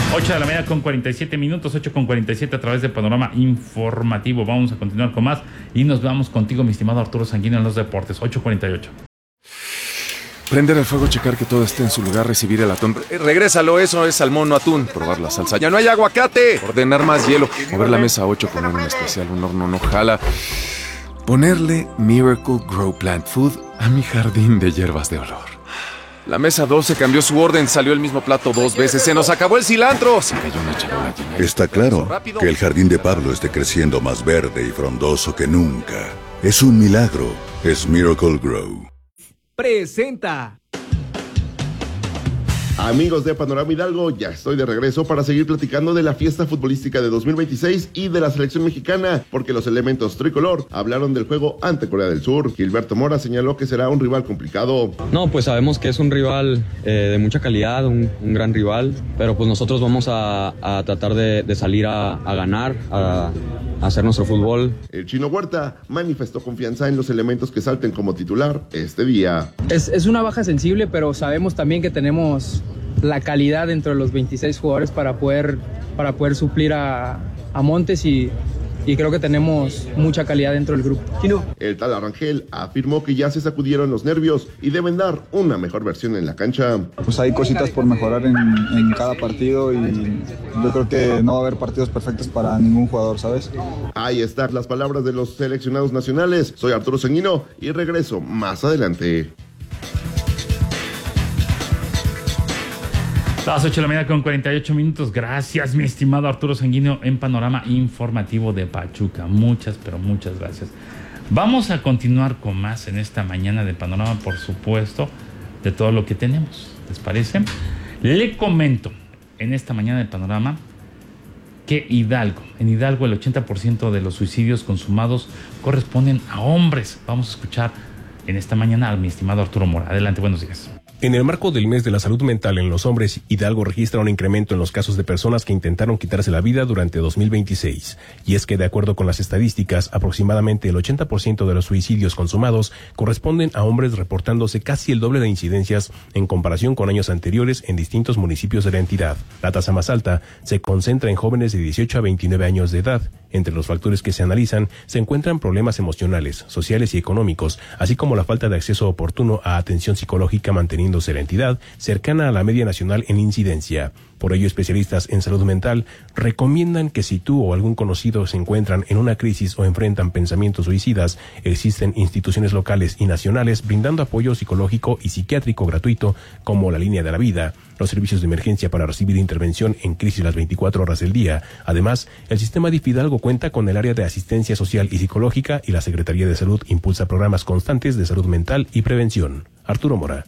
8 de la mañana con 47 minutos, 8 con 47 a través de Panorama Informativo. Vamos a continuar con más y nos vamos contigo, mi estimado Arturo Sanguino, en los deportes. 8:48. Prender el fuego, checar que todo esté en su lugar, recibir el atún. Regrésalo, eso es salmón, no atún. Probar la salsa, ya no hay aguacate. Ordenar más hielo. Mover la mesa 8, poner un especial, un horno no jala. Ponerle Miracle Grow Plant Food a mi jardín de hierbas de olor. La mesa 12 cambió su orden, salió el mismo plato 2 veces. ¡Se nos acabó el cilantro! Se cayó una charola llena. Está claro que el jardín de Pablo esté creciendo más verde y frondoso que nunca. Es un milagro. Es Miracle Grow. Presenta. Amigos de Panorama Hidalgo, ya estoy de regreso para seguir platicando de la fiesta futbolística de 2026 y de la selección mexicana, porque los elementos tricolor hablaron del juego ante Corea del Sur. Gilberto Mora señaló que será un rival complicado. No, pues sabemos que es un rival de mucha calidad, un gran rival, pero pues nosotros vamos a tratar de salir a ganar, a hacer nuestro fútbol. El Chino Huerta manifestó confianza en los elementos que salten como titular este día. Es una baja sensible, pero sabemos también que tenemos la calidad dentro de los 26 jugadores para poder suplir a Montes y creo que tenemos mucha calidad dentro del grupo. El tal Arangel afirmó que ya se sacudieron los nervios y deben dar una mejor versión en la cancha. Pues hay cositas por mejorar en cada partido y yo creo que no va a haber partidos perfectos para ningún jugador, ¿sabes? Ahí están las palabras de los seleccionados nacionales. Soy Arturo Sanguino y regreso más adelante. Las 8 de la mañana con 48 minutos. Gracias, mi estimado Arturo Sanguino, en Panorama Informativo de Pachuca. Muchas, pero muchas gracias. Vamos a continuar con más en esta mañana de Panorama, por supuesto, de todo lo que tenemos. ¿Les parece? Le comento en esta mañana de Panorama que en Hidalgo el 80% de los suicidios consumados corresponden a hombres. Vamos a escuchar en esta mañana a mi estimado Arturo Mora. Adelante, buenos días. En el marco del mes de la salud mental en los hombres, Hidalgo registra un incremento en los casos de personas que intentaron quitarse la vida durante 2026. Y es que, de acuerdo con las estadísticas, aproximadamente el 80% de los suicidios consumados corresponden a hombres, reportándose casi el doble de incidencias en comparación con años anteriores en distintos municipios de la entidad. La tasa más alta se concentra en jóvenes de 18 a 29 años de edad. Entre los factores que se analizan se encuentran problemas emocionales, sociales y económicos, así como la falta de acceso oportuno a atención psicológica, manteniéndose la entidad cercana a la media nacional en incidencia. Por ello, especialistas en salud mental recomiendan que si tú o algún conocido se encuentran en una crisis o enfrentan pensamientos suicidas, existen instituciones locales y nacionales brindando apoyo psicológico y psiquiátrico gratuito, como la Línea de la Vida, los servicios de emergencia para recibir intervención en crisis las 24 horas del día. Además, el sistema DIF Hidalgo cuenta con el área de asistencia social y psicológica y la Secretaría de Salud impulsa programas constantes de salud mental y prevención. Arturo Mora.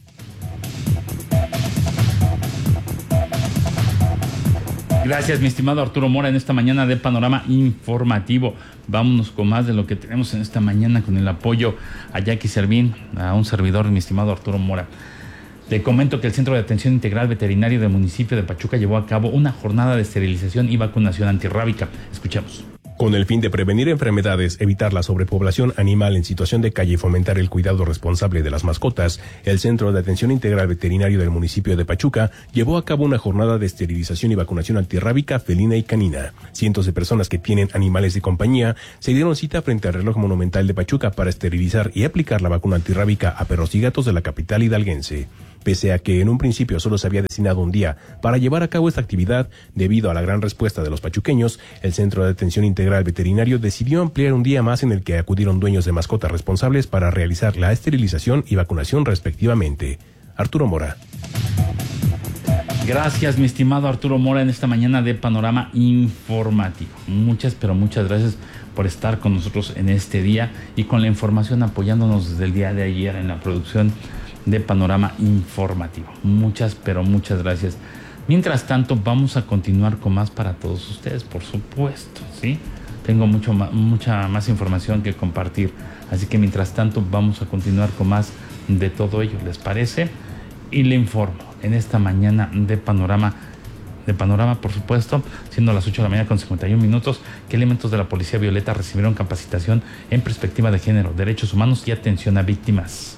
Gracias, mi estimado Arturo Mora, en esta mañana de Panorama Informativo. Vámonos con más de lo que tenemos en esta mañana con el apoyo a Jackie Servín, a un servidor, mi estimado Arturo Mora. Le comento que el Centro de Atención Integral Veterinario del municipio de Pachuca llevó a cabo una jornada de esterilización y vacunación antirrábica. Escuchemos. Con el fin de prevenir enfermedades, evitar la sobrepoblación animal en situación de calle y fomentar el cuidado responsable de las mascotas, el Centro de Atención Integral Veterinario del municipio de Pachuca llevó a cabo una jornada de esterilización y vacunación antirrábica felina y canina. Cientos de personas que tienen animales de compañía se dieron cita frente al reloj monumental de Pachuca para esterilizar y aplicar la vacuna antirrábica a perros y gatos de la capital hidalguense. Pese a que en un principio solo se había destinado un día para llevar a cabo esta actividad, debido a la gran respuesta de los pachuqueños, el Centro de Atención Integral Veterinario decidió ampliar un día más en el que acudieron dueños de mascotas responsables para realizar la esterilización y vacunación respectivamente. Arturo Mora. Gracias, mi estimado Arturo Mora, en esta mañana de Panorama Informativo. Muchas, pero muchas gracias por estar con nosotros en este día y con la información, apoyándonos desde el día de ayer en la producción de Panorama Informativo. Muchas, pero muchas gracias. Mientras tanto, vamos a continuar con más para todos ustedes, por supuesto, ¿sí? Tengo mucha más información que compartir, así que mientras tanto vamos a continuar con más de todo ello, ¿les parece? Y le informo en esta mañana de Panorama, por supuesto, siendo las 8 de la mañana con 51 minutos, que elementos de la Policía Violeta recibieron capacitación en perspectiva de género, derechos humanos y atención a víctimas.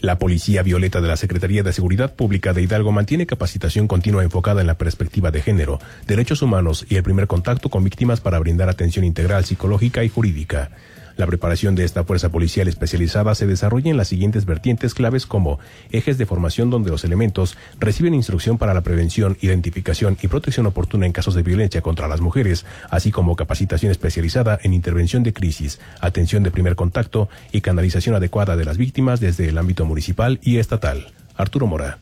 La Policía Violeta de la Secretaría de Seguridad Pública de Hidalgo mantiene capacitación continua enfocada en la perspectiva de género, derechos humanos y el primer contacto con víctimas para brindar atención integral psicológica y jurídica. La preparación de esta fuerza policial especializada se desarrolla en las siguientes vertientes claves como ejes de formación donde los elementos reciben instrucción para la prevención, identificación y protección oportuna en casos de violencia contra las mujeres, así como capacitación especializada en intervención de crisis, atención de primer contacto y canalización adecuada de las víctimas desde el ámbito municipal y estatal. Arturo Mora.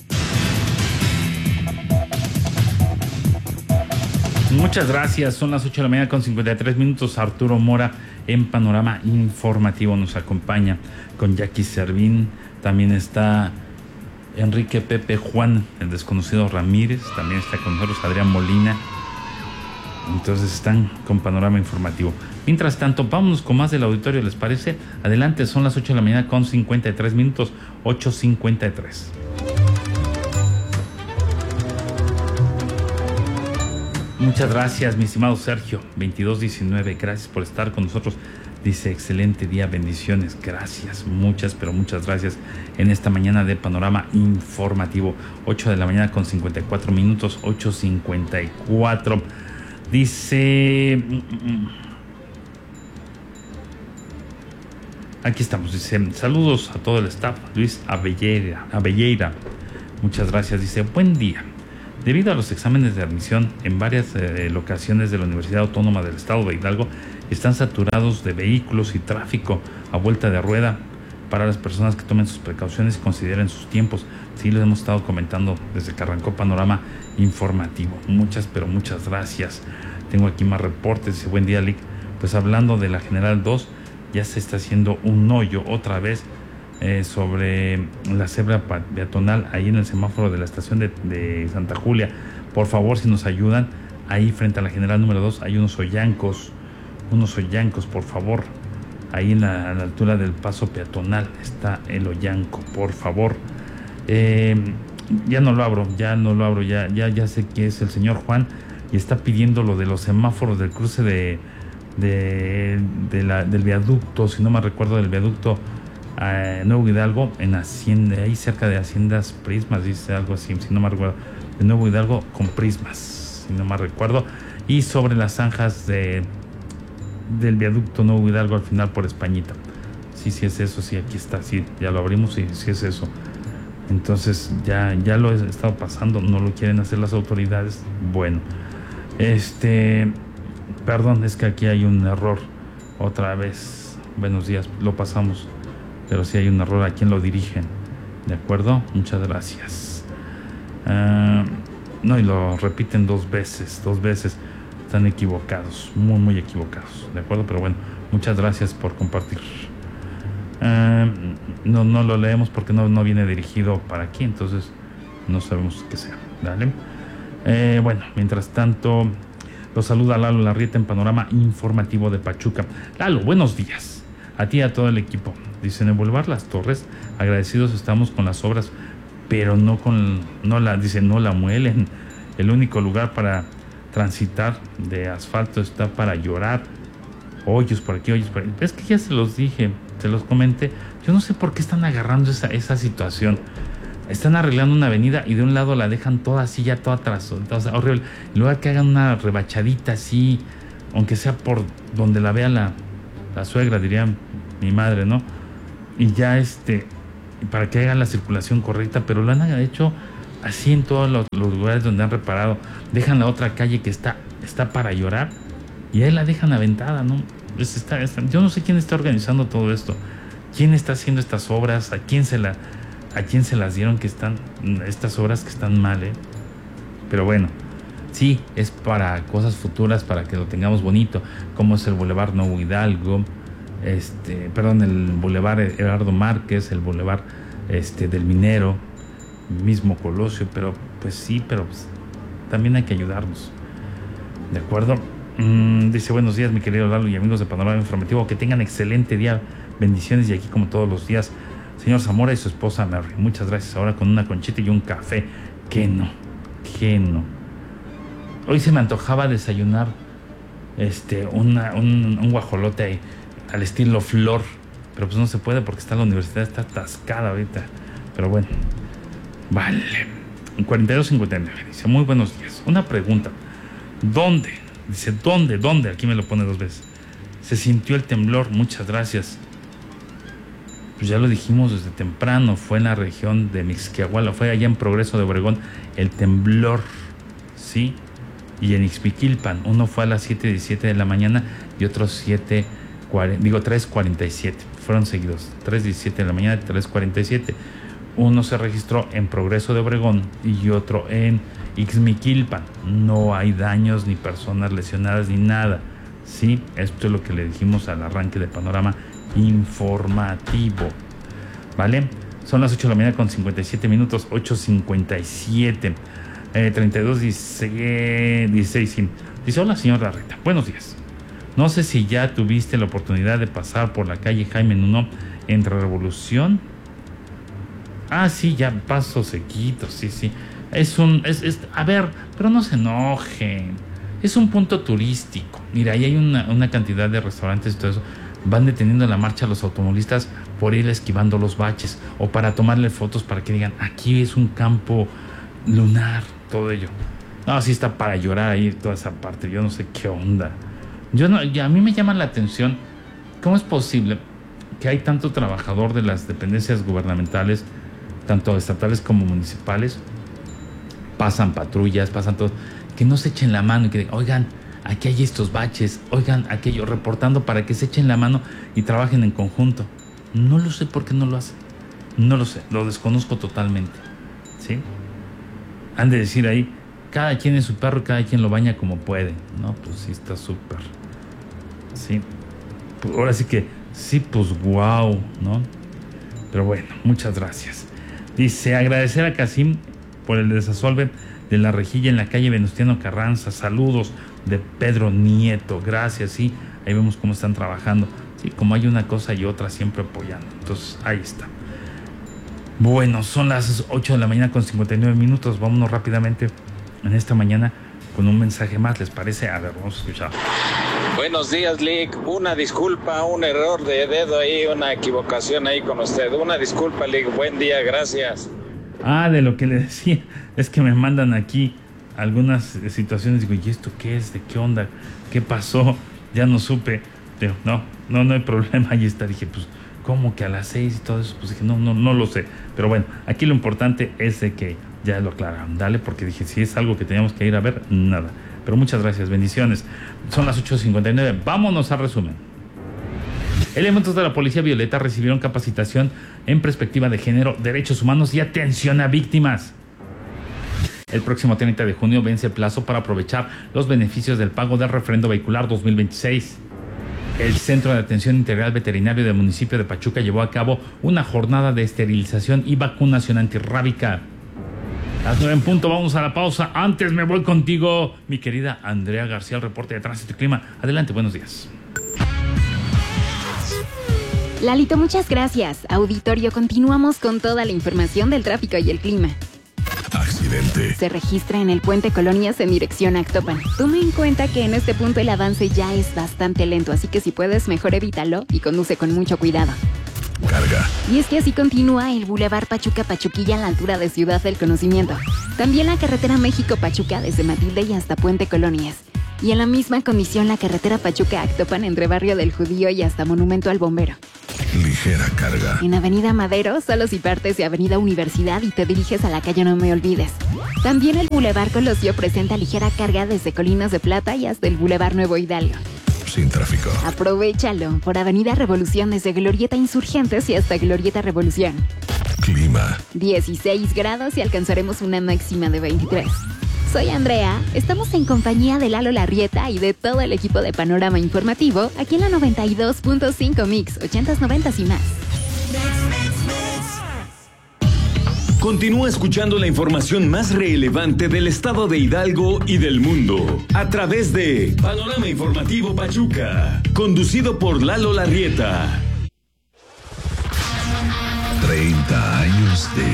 Muchas gracias, son las 8 de la mañana con 53 minutos. Arturo Mora en Panorama Informativo nos acompaña con Jackie Servín. También está Enrique Pepe Juan, el desconocido Ramírez. También está con nosotros Adrián Molina. Entonces están con Panorama Informativo. Mientras tanto, vámonos con más del auditorio, ¿les parece? Adelante, son las 8 de la mañana con 53 minutos, 8:53. Muchas gracias, mi estimado Sergio, 2219, gracias por estar con nosotros. Dice, excelente día, bendiciones, gracias, muchas, pero muchas gracias en esta mañana de Panorama Informativo. 8 de la mañana con 54 minutos, 8:54. Dice, aquí estamos, dice, saludos a todo el staff, Luis Abelleira, muchas gracias, dice, buen día. Debido a los exámenes de admisión en varias locaciones de la Universidad Autónoma del Estado de Hidalgo, están saturados de vehículos y tráfico a vuelta de rueda. Para las personas que tomen sus precauciones y consideren sus tiempos. Sí, lo hemos estado comentando desde que arrancó Panorama Informativo. Muchas, pero muchas gracias. Tengo aquí más reportes. Dice, buen día, Lick. Pues hablando de la General 2, ya se está haciendo un hoyo otra vez sobre la cebra peatonal ahí en el semáforo de la estación de Santa Julia. Por favor, si nos ayudan, ahí frente a la General número 2 hay unos hoyancos, por favor. Ahí a la altura del paso peatonal está el hoyanco, por favor. Ya no lo abro, ya sé que es el señor Juan y está pidiendo lo de los semáforos del cruce del viaducto, si no me recuerdo, del viaducto Nuevo Hidalgo, en Hacienda, ahí cerca de Haciendas Prismas, dice algo así, si no me recuerdo, de Nuevo Hidalgo con Prismas, si no me recuerdo, y sobre las zanjas del viaducto Nuevo Hidalgo al final por Españita. Sí es eso, sí, aquí está, sí, ya lo abrimos y sí es eso. Entonces ya lo he estado pasando, no lo quieren hacer las autoridades. Bueno, perdón, es que aquí hay un error otra vez. Buenos días, lo pasamos, pero sí hay un error a quien lo dirigen. ¿De acuerdo? Muchas gracias. No, y lo repiten dos veces. Están equivocados, muy equivocados. ¿De acuerdo? Pero bueno, muchas gracias por compartir. No lo leemos porque no viene dirigido para aquí, entonces no sabemos qué sea. Dale. Bueno, mientras tanto, los saluda Lalo Larrieta en Panorama Informativo de Pachuca. Lalo, buenos días. A ti y a todo el equipo. Dicen, en Boulevard Las Torres, agradecidos estamos con las obras, pero no la muelen. El único lugar para transitar de asfalto está para llorar. Hoyos por aquí, hoyos por ahí. Es que ya se los dije, se los comenté. Yo no sé por qué están agarrando esa situación. Están arreglando una avenida y de un lado la dejan toda así, ya toda atrás, horrible. En lugar que hagan una rebachadita así, aunque sea por donde la vea la suegra, diría mi madre, ¿no? Y ya para que hagan la circulación correcta, pero lo han hecho así en todos los lugares donde han reparado. Dejan la otra calle que está para llorar y ahí la dejan aventada, ¿no? Pues yo no sé quién está organizando todo esto, quién está haciendo estas obras, a quién se las dieron que están estas obras que están mal, pero bueno, sí, es para cosas futuras, para que lo tengamos bonito, como es el Boulevard Nuevo Hidalgo, el Boulevard Gerardo Márquez, el Boulevard del Minero, mismo Colosio, pero pues también hay que ayudarnos, ¿de acuerdo? Dice, buenos días mi querido Lalo y amigos de Panorama Informativo, que tengan excelente día, bendiciones, y aquí como todos los días, señor Zamora y su esposa Mary, muchas gracias. Ahora con una conchita y un café, que no. Hoy se me antojaba desayunar un guajolote ahí, al estilo flor, pero pues no se puede porque la universidad está atascada ahorita. Pero bueno, vale. 42:59 dice, muy buenos días. Una pregunta, ¿dónde? Dice, ¿dónde? Aquí me lo pone 2 veces. Se sintió el temblor, muchas gracias. Pues ya lo dijimos desde temprano, fue en la región de Mixquiahuala, fue allá en Progreso de Obregón el temblor, ¿sí? Y en Ixmiquilpan, uno fue a las 7:17 de la mañana y otro 3:47, fueron seguidos, 3:17 de la mañana y 3:47. Uno se registró en Progreso de Obregón y otro en Ixmiquilpan. No hay daños, ni personas lesionadas, ni nada, ¿sí? Esto es lo que le dijimos al arranque de Panorama Informativo, ¿vale? Son las 8 de la mañana con 57 minutos, 8:57, 32:16. Sí. Dice, hola señor Larreta, buenos días. No sé si ya tuviste la oportunidad de pasar por la calle Jaime Nuno entre Revolución. Ah, sí, ya paso sequito, sí. A ver, pero no se enojen. Es un punto turístico. Mira, ahí hay una cantidad de restaurantes y todo eso. Van deteniendo la marcha a los automovilistas por ir esquivando los baches o para tomarle fotos para que digan, aquí es un campo lunar, todo ello. No, sí está para llorar ahí toda esa parte. Yo no sé qué onda. A mí me llama la atención cómo es posible que hay tanto trabajador de las dependencias gubernamentales, tanto estatales como municipales, pasan patrullas, pasan todo, que no se echen la mano y que digan, oigan, aquí hay estos baches, oigan, aquello, reportando para que se echen la mano y trabajen en conjunto. No lo sé por qué no lo hacen. No lo sé, lo desconozco totalmente, ¿sí? Han de decir ahí, cada quien es su perro, cada quien lo baña como puede. No, pues sí está súper. Sí. Pues ahora sí que, sí, pues wow, ¿no? Pero bueno, muchas gracias. Dice, agradecer a Casim por el desasolve de la rejilla en la calle Venustiano Carranza. Saludos de Pedro Nieto. Gracias, sí. Ahí vemos cómo están trabajando. Sí, como hay una cosa y otra, siempre apoyando. Entonces, ahí está. Bueno, son las 8 de la mañana con 59 minutos. Vámonos rápidamente en esta mañana con un mensaje más. ¿Les parece? A ver, vamos a escuchar. Buenos días, Lick. Una disculpa, un error de dedo ahí, una equivocación ahí con usted. Una disculpa, Lick. Buen día, gracias. De lo que le decía, es que me mandan aquí algunas situaciones. Digo, ¿y esto qué es? ¿De qué onda? ¿Qué pasó? Ya no supe. Pero no hay problema. Ahí está. Dije, pues, ¿cómo que a las 6 y todo eso? Pues dije, no lo sé. Pero bueno, aquí lo importante es de que ya lo aclararon. Dale, porque dije, si es algo que teníamos que ir a ver, nada. Pero muchas gracias, bendiciones. Son las 8:59. Vámonos al resumen. Elementos de la Policía Violeta recibieron capacitación en perspectiva de género, derechos humanos y atención a víctimas. El próximo 30 de junio vence el plazo para aprovechar los beneficios del pago del refrendo vehicular 2026. El Centro de Atención Integral Veterinario del municipio de Pachuca llevó a cabo una jornada de esterilización y vacunación antirrábica. A las 9 en punto, vamos a la pausa. Antes me voy contigo, mi querida Andrea García, el reporte de tránsito y clima. Adelante, buenos días. Lalito, muchas gracias. Auditorio, continuamos con toda la información del tráfico y el clima. Accidente. Se registra en el puente Colonias en dirección a Actopan. Toma en cuenta que en este punto el avance ya es bastante lento, así que si puedes, mejor evítalo y conduce con mucho cuidado. Carga. Y es que así continúa el Boulevard Pachuca-Pachuquilla a la altura de Ciudad del Conocimiento. También la carretera México-Pachuca desde Matilde y hasta Puente Colonias. Y en la misma condición la carretera Pachuca-Actopan entre Barrio del Judío y hasta Monumento al Bombero. Ligera carga. En Avenida Madero, solo si partes de Avenida Universidad y te diriges a la calle No Me Olvides. También el Boulevard Colosio presenta ligera carga desde Colinas de Plata y hasta el Boulevard Nuevo Hidalgo. Sin tráfico. Aprovéchalo por Avenida Revolución desde Glorieta Insurgentes y hasta Glorieta Revolución. Clima. 16 grados y alcanzaremos una máxima de 23. Soy Andrea, estamos en compañía de Lalo Larrieta y de todo el equipo de Panorama Informativo, aquí en la 92.5 Mix, 80s, 90s y más. Continúa escuchando la información más relevante del estado de Hidalgo y del mundo a través de Panorama Informativo Pachuca, conducido por Lalo Larrieta. 30 años de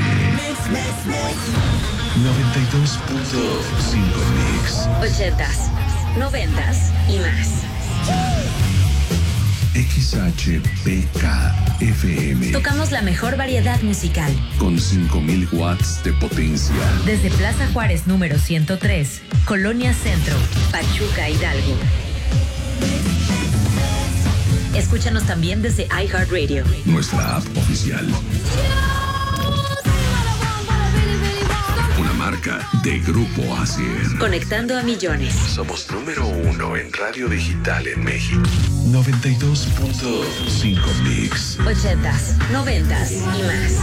92.5 Mix. 80s, 90s y más. XHPK-FM. Tocamos la mejor variedad musical. Con 5000 watts de potencia. Desde Plaza Juárez número 103, Colonia Centro, Pachuca, Hidalgo. Escúchanos también desde iHeartRadio. Nuestra app oficial. Una marca de Grupo Asier. Conectando a millones. Somos número 1 en radio digital en México. 92.5 Mix. 80s, 90s y más.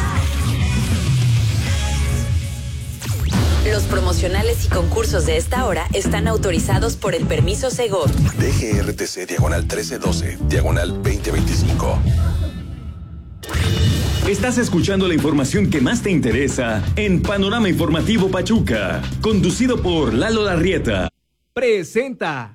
Los promocionales y concursos de esta hora están autorizados por el permiso Segov. DGRTC /1312, /2025. Estás escuchando la información que más te interesa en Panorama Informativo Pachuca, conducido por Lalo Larrieta. Presenta.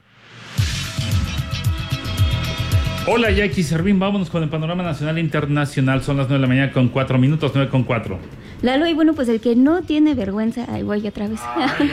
Hola, Jackie Servín, vámonos con el panorama nacional e internacional. Son las 9 de la mañana con 4 minutos, 9:04. Lalo, y bueno, pues el que no tiene vergüenza, ahí voy otra vez.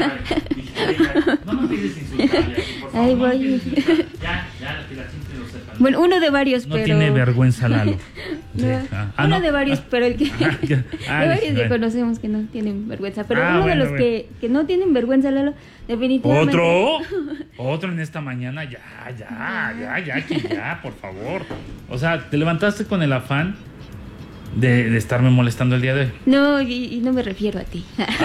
No me pides insultar, ahí voy. Ya, la gente lo sepa. Bueno, uno de varios, no pero... tiene vergüenza, Lalo. No, uno ¿no? de varios, pero el que... de varios que bueno. conocemos que no tienen vergüenza. Pero uno de bueno, los que no tienen vergüenza, Lalo, definitivamente... ¿Otro en esta mañana? Ya, Jackie, ya, por favor. O sea, te levantaste con el afán de estarme molestando el día de hoy. No, y no me refiero a ti.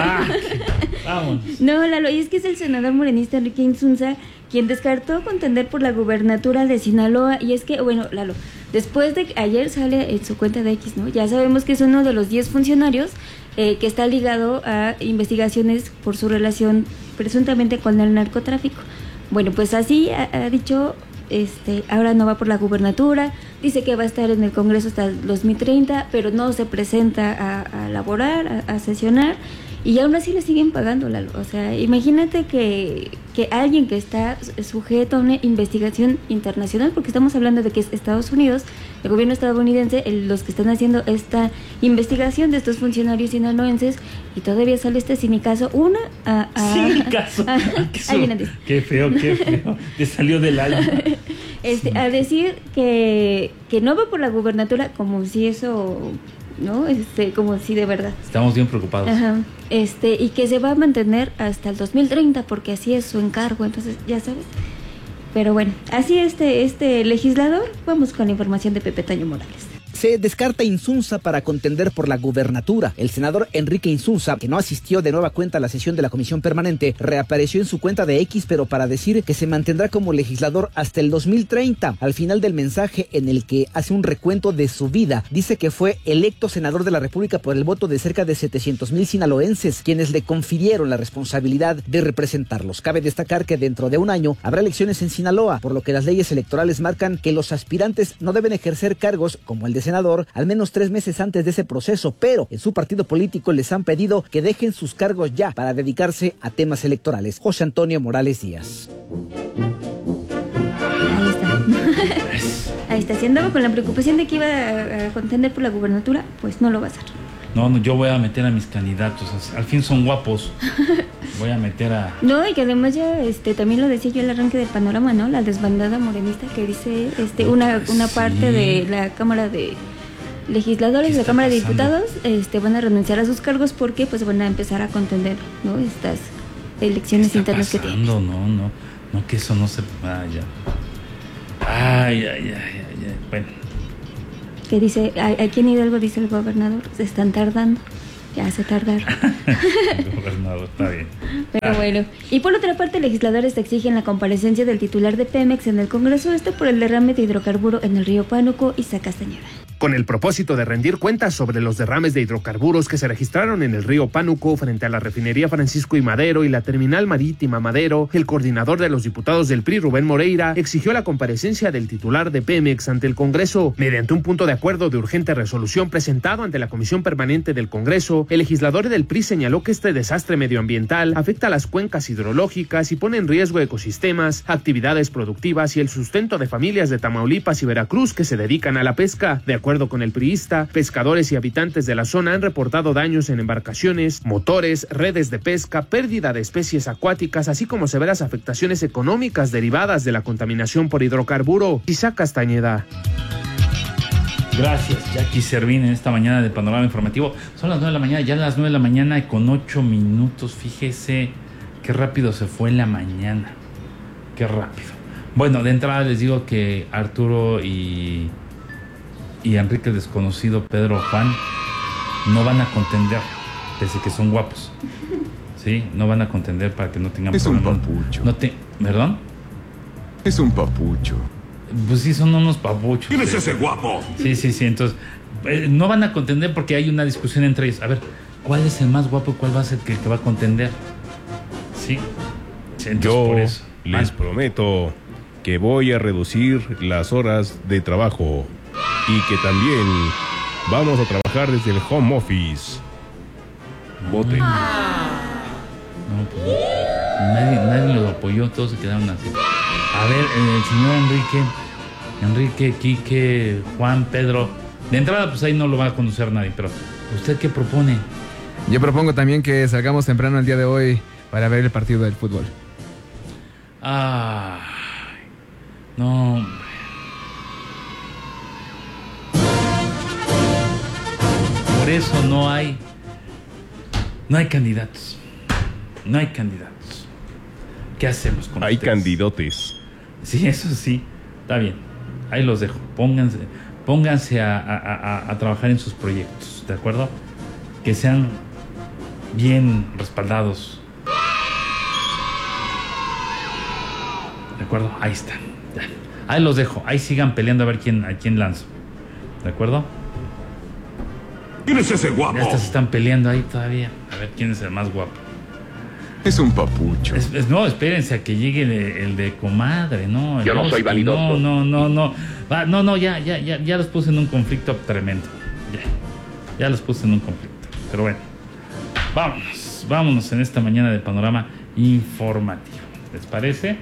Vamos. No, Lalo, y es que es el senador morenista Enrique Insunza quien descartó contender por la gubernatura de Sinaloa. Y es que, bueno, Lalo, después de que ayer sale en su cuenta de X, ¿no? Ya sabemos que es uno de los 10 funcionarios que está ligado a investigaciones por su relación presuntamente con el narcotráfico. Bueno, pues así ha dicho... ahora no va por la gubernatura, dice que va a estar en el Congreso hasta el 2030, pero no se presenta a laborar, a sesionar, y aún así le siguen pagando, Lalo. O sea, imagínate que alguien que está sujeto a una investigación internacional, porque estamos hablando de que es Estados Unidos, el gobierno estadounidense, los que están haciendo esta investigación de estos funcionarios sinaloenses, y todavía sale sinicazo, Sinicazo. Qué feo, te salió del alma. A decir que no va por la gubernatura, como si eso, ¿no? Como si de verdad. Estamos bien preocupados. Ajá. Y que se va a mantener hasta el 2030, porque así es su encargo, entonces, ya sabes. Pero bueno, así este legislador. Vamos con la información de Pepe Toño Morales. Se descarta Insunza para contender por la gubernatura. El senador Enrique Insunza, que no asistió de nueva cuenta a la sesión de la Comisión Permanente, reapareció en su cuenta de X, pero para decir que se mantendrá como legislador hasta el 2030. Al final del mensaje, en el que hace un recuento de su vida, dice que fue electo senador de la República por el voto de cerca de 700,000 sinaloenses, quienes le confirieron la responsabilidad de representarlos. Cabe destacar que dentro de un año habrá elecciones en Sinaloa, por lo que las leyes electorales marcan que los aspirantes no deben ejercer cargos como el de senador al menos 3 meses antes de ese proceso, pero en su partido político les han pedido que dejen sus cargos ya para dedicarse a temas electorales. José Antonio Morales Díaz. Ahí está, si andaba con la preocupación de que iba a contender por la gubernatura, pues no lo va a hacer. No, yo voy a meter a mis candidatos, al fin son guapos. Voy a meter a... No, y que además ya también lo decía yo al arranque del panorama, ¿no? La desbandada morenista que dice una parte de la Cámara de Legisladores, de la Cámara de Diputados, van a renunciar a sus cargos porque pues van a empezar a contender, ¿no? Estas elecciones internas que tienen. No, que eso no se... Ay. Bueno. Que dice, aquí en Hidalgo dice el gobernador, se están tardando. Ya se tardaron. El gobernador, está bien. Pero bueno. Y por otra parte, legisladores exigen la comparecencia del titular de Pemex en el Congreso, por el derrame de hidrocarburo en el río Pánuco. Isaac Castañeda. Con el propósito de rendir cuentas sobre los derrames de hidrocarburos que se registraron en el río Pánuco frente a la refinería Francisco y Madero y la terminal marítima Madero, el coordinador de los diputados del PRI, Rubén Moreira, exigió la comparecencia del titular de Pemex ante el Congreso. Mediante un punto de acuerdo de urgente resolución presentado ante la Comisión Permanente del Congreso, el legislador del PRI señaló que este desastre medioambiental afecta a las cuencas hidrológicas y pone en riesgo ecosistemas, actividades productivas y el sustento de familias de Tamaulipas y Veracruz que se dedican a la pesca. De acuerdo acuerdo con el priista, pescadores y habitantes de la zona han reportado daños en embarcaciones, motores, redes de pesca, pérdida de especies acuáticas, así como severas afectaciones económicas derivadas de la contaminación por hidrocarburo. Isaac Castañeda. Gracias, Jackie Servín, en esta mañana de Panorama Informativo. Son las 9 de la mañana, ya las 9 de la mañana y con 8 minutos. Fíjese qué rápido se fue la mañana. Qué rápido. Bueno, de entrada les digo que Arturo y Enrique el desconocido, Pedro Juan, no van a contender, pese que son guapos. Sí, no van a contender para que no tengan problemas. Es un papucho. ¿Perdón? Es un papucho. Pues sí, son unos papuchos. ¿Quién es ese guapo? Sí. Entonces, no van a contender porque hay una discusión entre ellos. A ver, ¿cuál es el más guapo y cuál va a ser el que va a contender? Sí. Entonces, yo por eso. Les prometo que voy a reducir las horas de trabajo y que también vamos a trabajar desde el home office. Voten. No, pues, nadie lo apoyó, todos se quedaron así. A ver, el señor Enrique, Quique, Juan, Pedro. De entrada, pues ahí no lo va a conocer nadie, pero ¿usted qué propone? Yo propongo también que salgamos temprano el día de hoy para ver el partido del fútbol. No. Por eso no hay candidatos. No hay candidatos. ¿Qué hacemos con Hay ustedes? candidotes. Sí, eso sí. Está bien. Ahí los dejo. Pónganse a trabajar en sus proyectos, ¿de acuerdo? Que sean bien respaldados. ¿De acuerdo? Ahí están. Ya. Ahí los dejo. Ahí sigan peleando a ver a quién lanzo. ¿De acuerdo? ¿Quién es ese guapo? Ya se están peleando ahí todavía. A ver quién es el más guapo. Es un papucho. No, espérense a que llegue el de comadre, ¿no? Yo no soy vanidoso. No, ya los puse en un conflicto tremendo. Ya los puse en un conflicto. Pero bueno, vámonos en esta mañana de Panorama Informativo. ¿Les parece?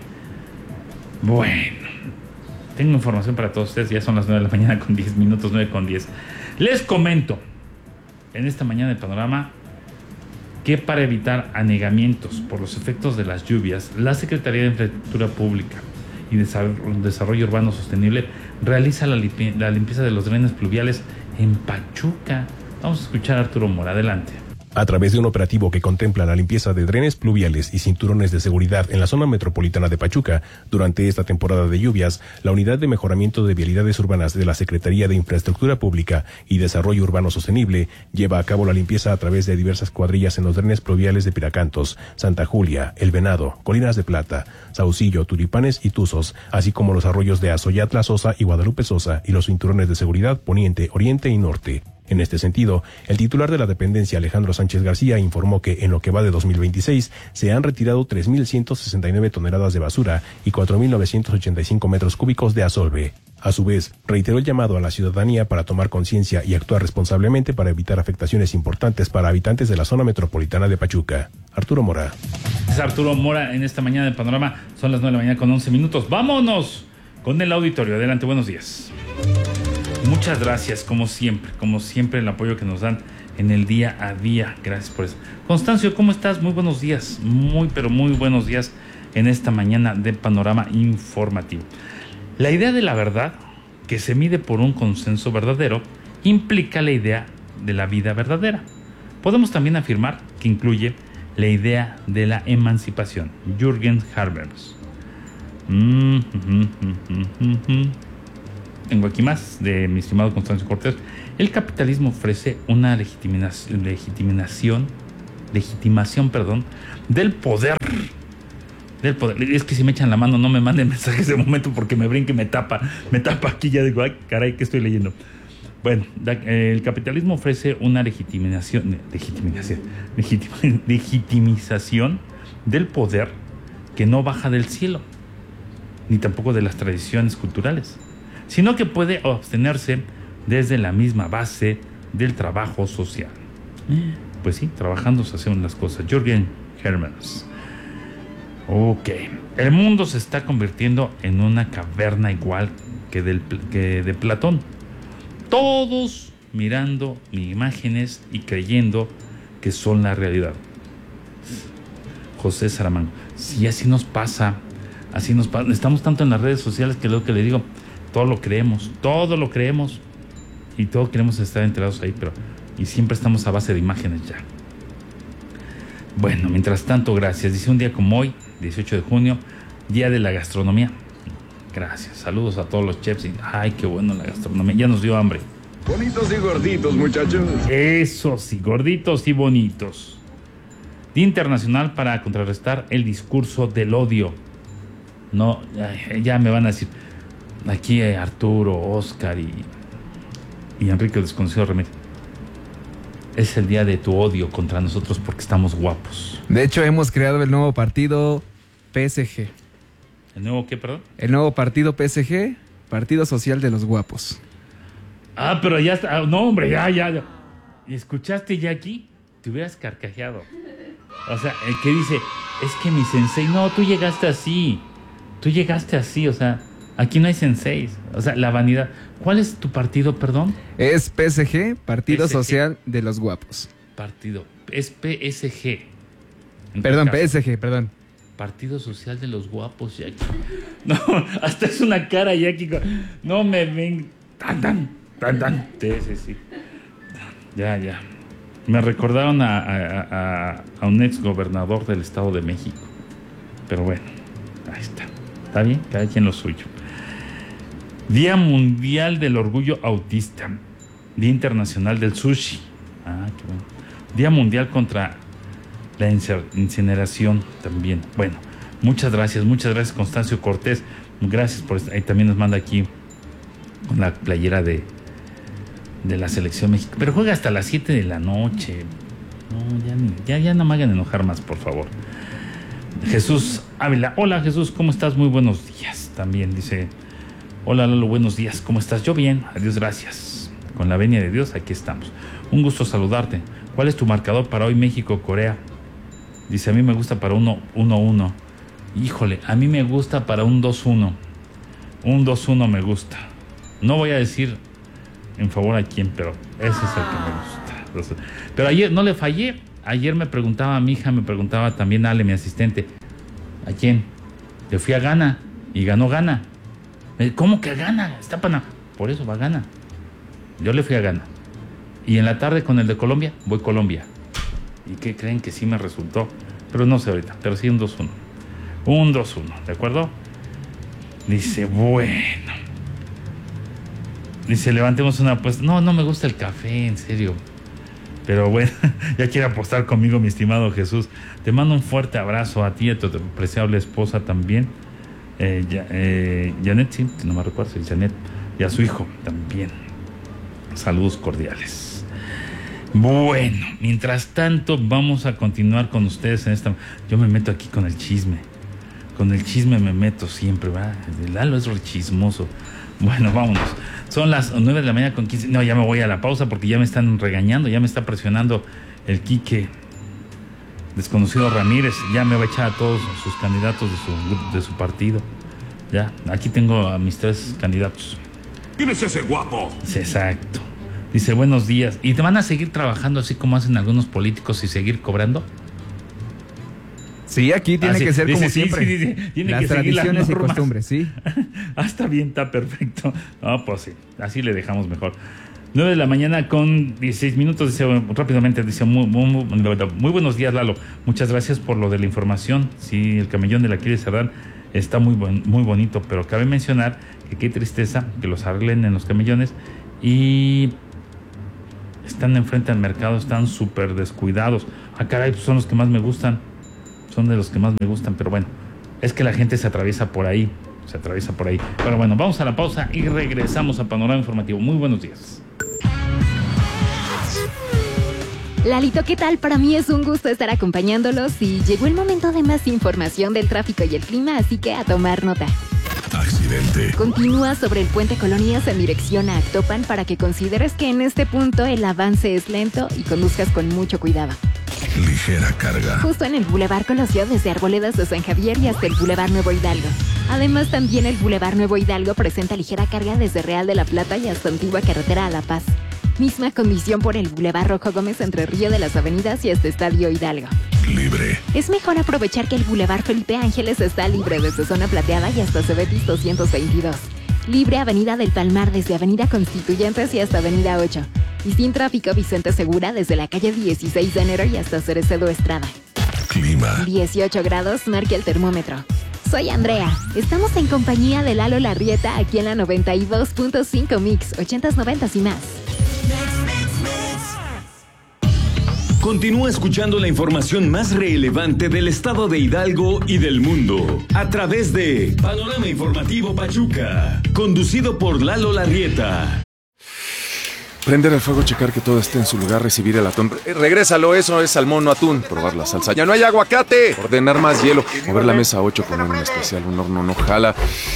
Bueno, tengo información para todos ustedes. Ya son las 9 de la mañana con 10 minutos, 9:10. Les comento en esta mañana de Panorama que para evitar anegamientos por los efectos de las lluvias, la Secretaría de Infraestructura Pública y Desarrollo Urbano Sostenible realiza la limpieza de los drenes pluviales en Pachuca. Vamos a escuchar a Arturo Mora. Adelante. A través de un operativo que contempla la limpieza de drenes pluviales y cinturones de seguridad en la zona metropolitana de Pachuca, durante esta temporada de lluvias, la Unidad de Mejoramiento de Vialidades Urbanas de la Secretaría de Infraestructura Pública y Desarrollo Urbano Sostenible lleva a cabo la limpieza a través de diversas cuadrillas en los drenes pluviales de Piracantos, Santa Julia, El Venado, Colinas de Plata, Saucillo, Tulipanes y Tuzos, así como los arroyos de Azoyatla, Sosa y Guadalupe Sosa y los cinturones de seguridad Poniente, Oriente y Norte. En este sentido, el titular de la dependencia, Alejandro Sánchez García, informó que en lo que va de 2026 se han retirado 3.169 toneladas de basura y 4.985 metros cúbicos de asolve. A su vez, reiteró el llamado a la ciudadanía para tomar conciencia y actuar responsablemente para evitar afectaciones importantes para habitantes de la zona metropolitana de Pachuca. Arturo Mora. Es Arturo Mora en esta mañana de Panorama. Son las 9 de la mañana con 11 minutos. ¡Vámonos con el auditorio! Adelante, buenos días. Muchas gracias, como siempre el apoyo que nos dan en el día a día. Gracias por eso. Constancio, ¿cómo estás? Muy buenos días, muy buenos días en esta mañana de Panorama Informativo. La idea de la verdad, que se mide por un consenso verdadero, implica la idea de la vida verdadera. Podemos también afirmar que incluye la idea de la emancipación. Jürgen Habermas. Tengo aquí más de mi estimado Constancio Cortés. El capitalismo ofrece una legitimación del poder. Es que si me echan la mano no me manden mensajes de momento porque me brinca y me tapa aquí, ya digo, ay caray, ¿qué estoy leyendo? Bueno, el capitalismo ofrece una legitimización del poder que no baja del cielo, ni tampoco de las tradiciones culturales, sino que puede obtenerse desde la misma base del trabajo social. Pues sí, trabajando se hacen las cosas. Jürgen Habermas. Ok. El mundo se está convirtiendo en una caverna igual que de Platón. todos mirando imágenes y creyendo que son la realidad. José Salamanca, sí, así nos pasa. Estamos tanto en las redes sociales que lo que le digo, todo lo creemos y todos queremos estar enterados ahí, y siempre estamos a base de imágenes ya. Bueno, mientras tanto, gracias. Dice un día como hoy, 18 de junio, Día de la Gastronomía. Gracias, saludos a todos los chefs. Ay, qué bueno la gastronomía, ya nos dio hambre. Bonitos y gorditos, muchachos. Eso sí, gorditos y bonitos. Día Internacional para contrarrestar el discurso del odio. No, ya me van a decir, aquí Arturo, Oscar y Enrique el Desconocido Remedio. Es el día de tu odio contra nosotros porque estamos guapos. De hecho, hemos creado el nuevo partido PSG. ¿El nuevo qué, perdón? El nuevo partido PSG, Partido Social de los Guapos. Ah, pero ya está. No, hombre, ya. ¿Y escuchaste ya aquí? Te hubieras carcajeado. O sea, el que dice, es que mi sensei, no, tú llegaste así, o sea, aquí no hay senseis, o sea, la vanidad. ¿Cuál es tu partido, perdón? Es PSG, Partido Social de los Guapos. Partido, es PSG. Perdón, PSG. Partido Social de los Guapos, Jackie. No, hasta es una cara, Jackie. No me ven. Tan. Sí. Ya. Me recordaron a un ex gobernador del Estado de México. Pero bueno, ahí está. Está bien, cada quien lo suyo. Día Mundial del Orgullo Autista. Día Internacional del Sushi. Ah, qué bueno. Día Mundial contra la incineración también. Bueno, muchas gracias Constancio Cortés. Gracias por ahí también nos manda aquí con la playera de la selección mexicana. Pero juega hasta las 7 de la noche. No, ya no me hagan enojar más, por favor. Jesús Ávila. Hola Jesús, ¿cómo estás? Muy buenos días. También dice, hola Lalo, buenos días. ¿Cómo estás? Yo bien, adiós, gracias. Con la venia de Dios, aquí estamos. Un gusto saludarte. ¿Cuál es tu marcador para hoy México-Corea? Dice, a mí me gusta para 1-1. Híjole, a mí me gusta para un 2-1. Un 2-1 me gusta. No voy a decir en favor a quién, pero ese es el que me gusta. Pero ayer no le fallé. Ayer me preguntaba mi hija, me preguntaba también Ale, mi asistente, ¿a quién? Le fui a Ghana y ganó Ghana. ¿Cómo que Ghana? Está pana. Por eso va a Ghana. Yo le fui a Ghana. Y en la tarde con el de Colombia, voy Colombia. ¿Y qué creen? Que sí me resultó. Pero no sé ahorita, pero sí un 2-1. Un 2-1, ¿de acuerdo? Dice, bueno. Dice, levantemos una apuesta. No me gusta el café, en serio. Pero bueno, ya quiere apostar conmigo, mi estimado Jesús. Te mando un fuerte abrazo a ti y a tu apreciable esposa también. Janet, sí, no me recuerdo, es Janet. Y a su hijo también. Saludos cordiales. Bueno, mientras tanto, vamos a continuar con ustedes en esta. Yo me meto aquí con el chisme. Con el chisme me meto siempre, ¿verdad? El Lalo es re chismoso. Bueno, vámonos. Son las 9 de la mañana con 15. No, ya me voy a la pausa porque ya me están regañando, ya me está presionando el Quique Desconocido Ramírez. Ya me va a echar a todos sus candidatos de su partido. Ya, aquí tengo a mis 3 candidatos. ¿Quién es ese guapo? Sí, exacto. Dice, buenos días. ¿Y te van a seguir trabajando así como hacen algunos políticos y seguir cobrando? Sí, aquí tiene que ser como siempre. Sí, tiene las que seguir tradiciones las y normas. costumbres, sí. Está bien, está perfecto. No, pues sí, así le dejamos mejor. 9 de la mañana con 16 minutos. Dice rápidamente, dice, muy buenos días, Lalo. Muchas gracias por lo de la información. Sí, el camellón de la Aquiles Cerdán está muy bonito, pero cabe mencionar que qué tristeza que los arreglen en los camellones y están enfrente al mercado, están súper descuidados. Ah, caray, pues son los que más me gustan. Son de los que más me gustan, pero bueno, es que la gente se atraviesa por ahí. Pero bueno, vamos a la pausa y regresamos a Panorama Informativo. Muy buenos días. Lalito, ¿qué tal? Para mí es un gusto estar acompañándolos y llegó el momento de más información del tráfico y el clima, así que a tomar nota. Accidente. Continúa sobre el puente Colonias en dirección a Actopan para que consideres que en este punto el avance es lento y conduzcas con mucho cuidado. Ligera carga. Justo en el Boulevard Colosio desde Arboledas de San Javier y hasta el Boulevard Nuevo Hidalgo. Además, también el Boulevard Nuevo Hidalgo presenta ligera carga desde Real de la Plata y hasta Antigua Carretera a La Paz. Misma condición por el Boulevard Rojo Gómez entre Río de las Avenidas y hasta Estadio Hidalgo. Libre. Es mejor aprovechar que el Boulevard Felipe Ángeles está libre desde Zona Plateada y hasta Cebetis 222. Libre Avenida del Palmar desde Avenida Constituyentes y hasta Avenida 8. Y sin tráfico Vicente Segura desde la calle 16 de enero y hasta Cerecedo Estrada. Clima. 18 grados marca el termómetro. Soy Andrea. Estamos en compañía de Lalo Larrieta aquí en la 92.5 Mix, 80s, 90s y más. Continúa escuchando la información más relevante del estado de Hidalgo y del mundo a través de Panorama Informativo Pachuca, conducido por Lalo Larrieta. Prender el fuego, checar que todo esté en su lugar, recibir el atún. Regrésalo, eso es salmón, no atún. Probar la salsa. ¡Ya no hay aguacate! Ordenar más hielo. Mover la mesa 8 con un especial, un horno no jala.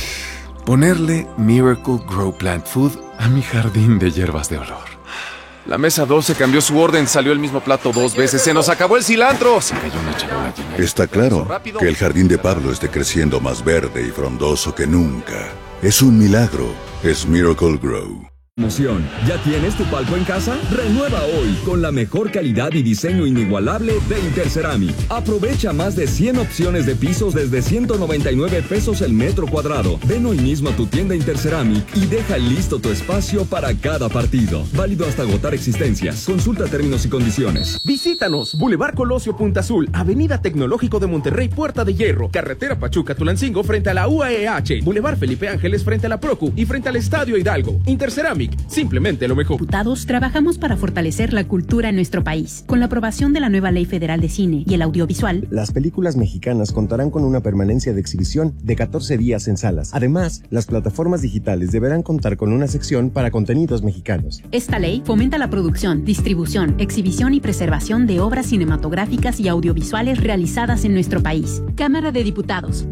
Ponerle Miracle Grow Plant Food a mi jardín de hierbas de olor. La mesa 12 cambió su orden, salió el mismo plato 2 veces. ¡Se nos acabó el cilantro! Se cayó una charola llena. Está claro que el jardín de Pablo esté creciendo más verde y frondoso que nunca. Es un milagro. Es Miracle Grow. Emoción. ¿Ya tienes tu palco en casa? Renueva hoy con la mejor calidad y diseño inigualable de Interceramic. Aprovecha más de 100 opciones de pisos desde 199 pesos el metro cuadrado. Ven hoy mismo a tu tienda Interceramic y deja listo tu espacio para cada partido. Válido hasta agotar existencias. Consulta términos y condiciones. Visítanos, Boulevard Colosio Punta Azul, Avenida Tecnológico de Monterrey, Puerta de Hierro, Carretera Pachuca-Tulancingo frente a la UAEH, Boulevard Felipe Ángeles frente a la Procu y frente al Estadio Hidalgo. Interceramic, simplemente lo mejor. Diputados, trabajamos para fortalecer la cultura en nuestro país. Con la aprobación de la nueva Ley Federal de Cine y el Audiovisual, las películas mexicanas contarán con una permanencia de exhibición de 14 días en salas. Además, las plataformas digitales deberán contar con una sección para contenidos mexicanos. Esta ley fomenta la producción, distribución, exhibición y preservación de obras cinematográficas y audiovisuales realizadas en nuestro país. Cámara de Diputados,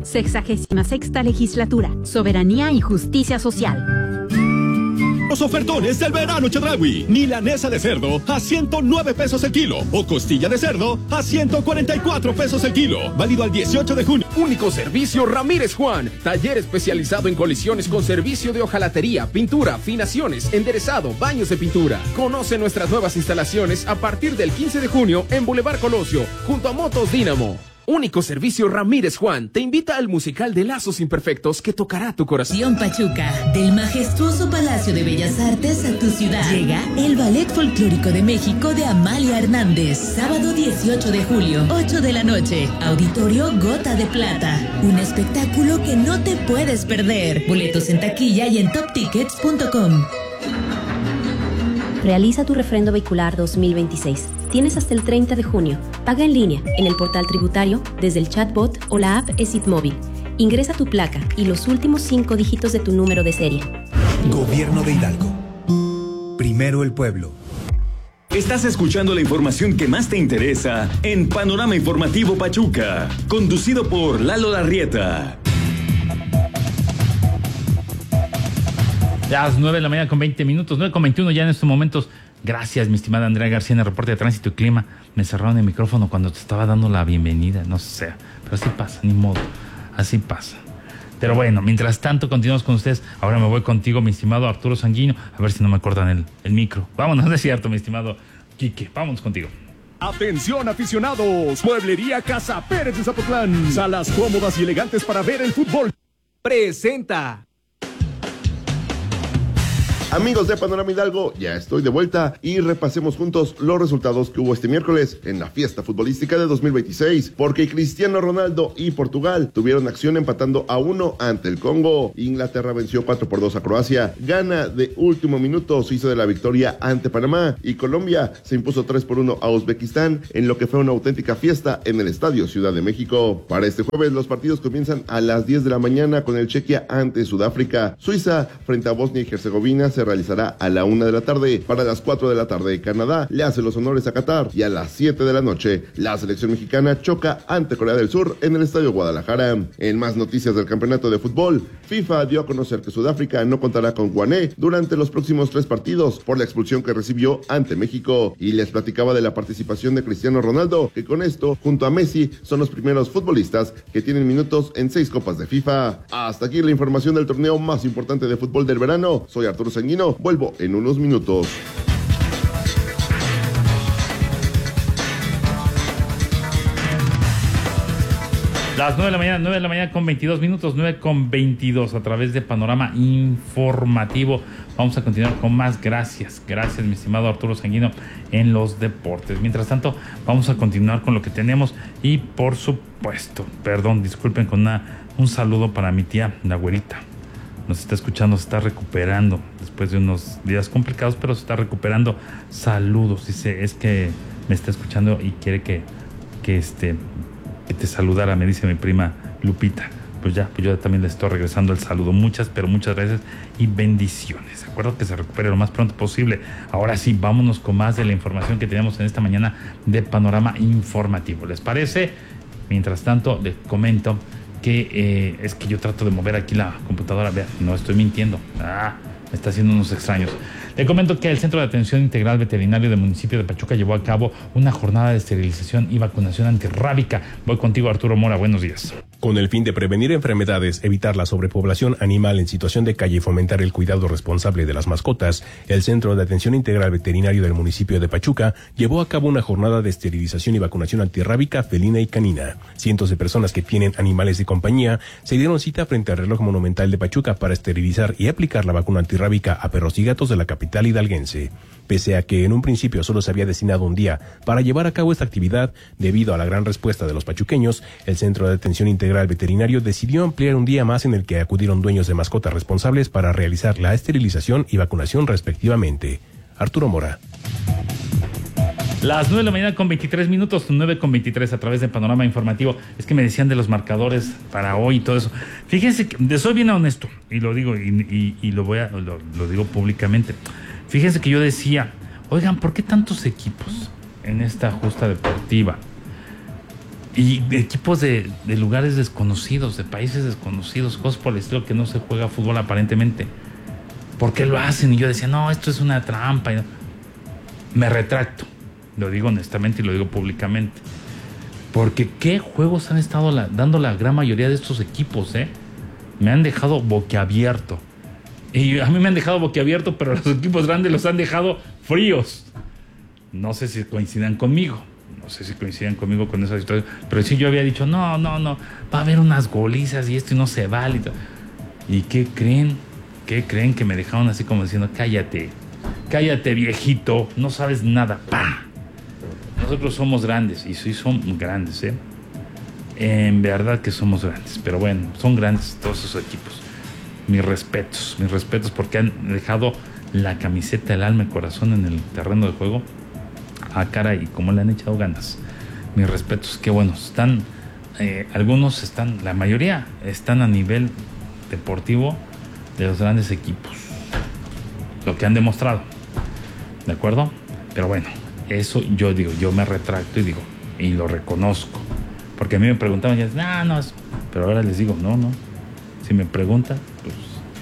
66ª Legislatura, Soberanía y Justicia Social. Los ofertones del verano Chedraui. Milanesa de cerdo a 109 pesos el kilo o costilla de cerdo a 144 pesos el kilo. Válido al 18 de junio. Único servicio Ramírez Juan. Taller especializado en colisiones con servicio de hojalatería, pintura, afinaciones, enderezado, baños de pintura. Conoce nuestras nuevas instalaciones a partir del 15 de junio en Boulevard Colosio, junto a Motos Dínamo. Único servicio Ramírez Juan te invita al musical de Lazos Imperfectos que tocará tu corazón. Pachuca, del majestuoso Palacio de Bellas Artes a tu ciudad. Llega el Ballet Folclórico de México de Amalia Hernández. Sábado 18 de julio, 8 de la noche. Auditorio Gota de Plata. Un espectáculo que no te puedes perder. Boletos en taquilla y en toptickets.com. Realiza tu refrendo vehicular 2026. Tienes hasta el 30 de junio. Paga en línea, en el portal tributario, desde el chatbot o la app ESIT Móvil. Ingresa tu placa y los últimos 5 dígitos de tu número de serie. Gobierno de Hidalgo. Primero el pueblo. Estás escuchando la información que más te interesa en Panorama Informativo Pachuca, conducido por Lalo Larrieta. Las 9 de la mañana con 20 minutos, 9 con 21 ya en estos momentos. Gracias, mi estimada Andrea García, en el reporte de tránsito y clima. Me cerraron el micrófono cuando te estaba dando la bienvenida, no sé, pero así pasa, ni modo, así pasa. Pero bueno, mientras tanto continuamos con ustedes. Ahora me voy contigo, mi estimado Arturo Sanguino, a ver si no me cortan el micro. Vámonos, no es cierto, mi estimado Quique, vámonos contigo. Atención aficionados, Mueblería Casa Pérez de Zapotlán. Salas cómodas y elegantes para ver el fútbol. Presenta. Amigos de Panorama Hidalgo, ya estoy de vuelta y repasemos juntos los resultados que hubo este miércoles en la fiesta futbolística de 2026, porque Cristiano Ronaldo y Portugal tuvieron acción empatando a 1 ante el Congo. Inglaterra venció 4-2 a Croacia, Ghana de último minuto se hizo de la victoria ante Panamá y Colombia se impuso 3-1 a Uzbekistán en lo que fue una auténtica fiesta en el Estadio Ciudad de México. Para este jueves los partidos comienzan a las 10 de la mañana con el Chequia ante Sudáfrica, Suiza frente a Bosnia y Herzegovina se se realizará a la 1 de la tarde. Para las 4 de la tarde, Canadá le hace los honores a Qatar y a las 7 de la noche, la selección mexicana choca ante Corea del Sur en el Estadio Guadalajara. En más noticias del campeonato de fútbol, FIFA dio a conocer que Sudáfrica no contará con Guané durante los próximos 3 partidos por la expulsión que recibió ante México, y les platicaba de la participación de Cristiano Ronaldo, que con esto, junto a Messi, son los primeros futbolistas que tienen minutos en 6 copas de FIFA. Hasta aquí la información del torneo más importante de fútbol del verano. Soy Arturo Sanguino, vuelvo en unos minutos. Las 9 de la mañana con 22 minutos, 9 con 22 a través de Panorama Informativo. Vamos a continuar con más. Gracias, mi estimado Arturo Sanguino en los deportes. Mientras tanto, vamos a continuar con lo que tenemos y por supuesto, disculpen, con un saludo para mi tía, la güerita. Nos está escuchando, se está recuperando después de unos días complicados, pero se está recuperando. Saludos, dice, es que me está escuchando y quiere que te saludara, me dice mi prima Lupita. Pues yo también le estoy regresando el saludo. Muchas gracias y bendiciones. De acuerdo, que se recupere lo más pronto posible. Ahora sí, vámonos con más de la información que tenemos en esta mañana de Panorama Informativo. ¿Les parece? Mientras tanto, les comento que es que yo trato de mover aquí la computadora. Vean, no estoy mintiendo. Me está haciendo unos extraños. Le comento que el Centro de Atención Integral Veterinario del municipio de Pachuca llevó a cabo una jornada de esterilización y vacunación antirrábica. Voy contigo, Arturo Mora. Buenos días. Con el fin de prevenir enfermedades, evitar la sobrepoblación animal en situación de calle y fomentar el cuidado responsable de las mascotas, el Centro de Atención Integral Veterinario del municipio de Pachuca llevó a cabo una jornada de esterilización y vacunación antirrábica felina y canina. Cientos de personas que tienen animales de compañía se dieron cita frente al reloj monumental de Pachuca para esterilizar y aplicar la vacuna antirrábica a perros y gatos de la capital hidalguense. Pese a que en un principio solo se había destinado un día para llevar a cabo esta actividad, debido a la gran respuesta de los pachuqueños, el Centro de Atención Integral Veterinario decidió ampliar un día más en el que acudieron dueños de mascotas responsables para realizar la esterilización y vacunación respectivamente. Arturo Mora. Las 9 de la mañana con 23 minutos, 9 con 23 a través de Panorama Informativo. Es que me decían de los marcadores para hoy y todo eso. Fíjense que soy bien honesto y lo digo y lo digo públicamente. Fíjense que yo decía, oigan, ¿por qué tantos equipos en esta justa deportiva? Y equipos de lugares desconocidos, de países desconocidos, cosas por el estilo, que no se juega fútbol aparentemente. ¿Por qué lo hacen? Y yo decía, no, esto es una trampa. Y no. Me retracto, lo digo honestamente y lo digo públicamente. Porque qué juegos han estado dando la gran mayoría de estos equipos, Me han dejado boquiabierto. Y a mí me han dejado boquiabierto, pero los equipos grandes los han dejado fríos. No sé si coincidan conmigo. Con esa situación. Pero sí, yo había dicho, no, va a haber unas golizas y esto y no se vale. ¿Y qué creen? Que me dejaron así como diciendo, cállate viejito, no sabes nada. ¡Pam! Nosotros somos grandes, y sí son grandes, En verdad que somos grandes, pero bueno, son grandes todos esos equipos. Mis respetos porque han dejado la camiseta, el alma y corazón en el terreno de juego. Caray, cómo le han echado ganas. Mis respetos, qué bueno. Algunos la mayoría están a nivel deportivo de los grandes equipos. Lo que han demostrado. ¿De acuerdo? Pero bueno, eso yo me retracto y lo reconozco. Porque a mí me preguntaban, pero ahora les digo, no. Si me preguntan, pues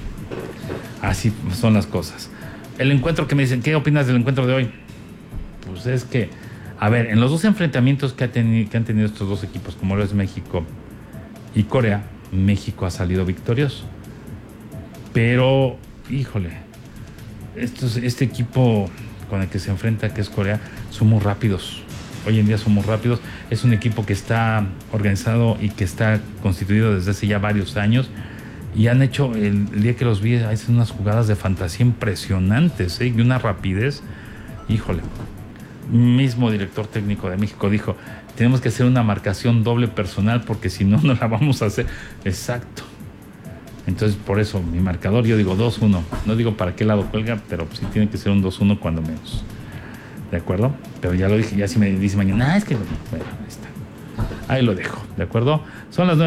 así son las cosas. El encuentro que me dicen, ¿qué opinas del encuentro de hoy? Pues es que, a ver, en los dos enfrentamientos que han tenido estos dos equipos, como lo es México y Corea, México ha salido victorioso. Pero, híjole, este equipo con el que se enfrenta, que es Corea, son muy rápidos. Hoy en día son muy rápidos. Es un equipo que está organizado y que está constituido desde hace ya varios años. Y han hecho, el día que los vi, hacen unas jugadas de fantasía impresionantes, y una rapidez. Híjole. Mismo director técnico de México dijo, tenemos que hacer una marcación doble personal porque si no, no la vamos a hacer. Exacto. Entonces, por eso, mi marcador, yo digo 2-1. No digo para qué lado cuelga, pero sí tiene que ser un 2-1 cuando menos. ¿De acuerdo? Pero ya lo dije, ya si me dice mañana, es que... Bueno, ahí está. Ahí lo dejo, ¿de acuerdo? Son las 9.